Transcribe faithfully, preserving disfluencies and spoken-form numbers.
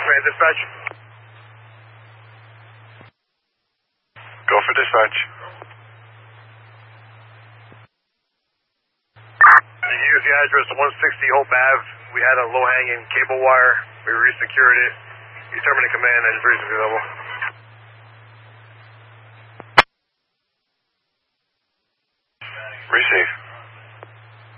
Command dispatch. Go for dispatch. You use the address one sixty Hope Ave. We had a low-hanging cable wire. We resecured it. You terminate command and breeze available.